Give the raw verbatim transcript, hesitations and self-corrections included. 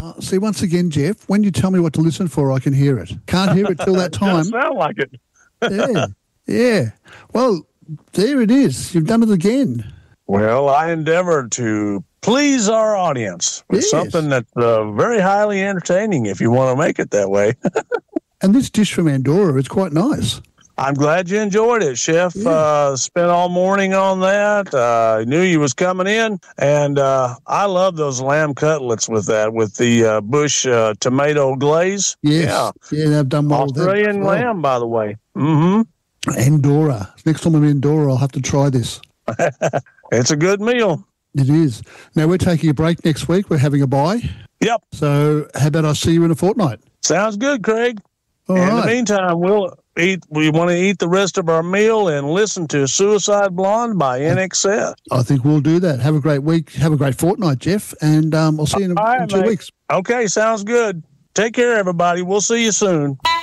Uh, see, once again, Jeff, when you tell me what to listen for, I can hear it. Can't hear it till that It time. does sound like it. Yeah, yeah. Well, there it is. You've done it again. Well, I endeavor to please our audience with Yes. something that's uh, very highly entertaining if you want to make it that way. And this dish from Andorra is quite nice. I'm glad you enjoyed it, Chef. Yeah. Uh, spent all morning on that. I uh, knew you was coming in, and uh, I love those lamb cutlets with that, with the uh, Bush uh, tomato glaze. Yes. Yeah, Yeah, they've done well with that Australian as well. lamb, by the way. Mm-hmm. Andorra. Next time I'm in Andorra, I'll have to try this. It's a good meal. It is. Now, we're taking a break next week. We're having a bye. Yep. So how about I see you in a fortnight? Sounds good, Craig. All in right. the meantime, we'll eat. We want to eat the rest of our meal and listen to "Suicide Blonde" by N X S. I think we'll do that. Have a great week. Have a great fortnight, Jeff. And um, I'll see you in, All right, in two mate. weeks. Okay, sounds good. Take care, everybody. We'll see you soon.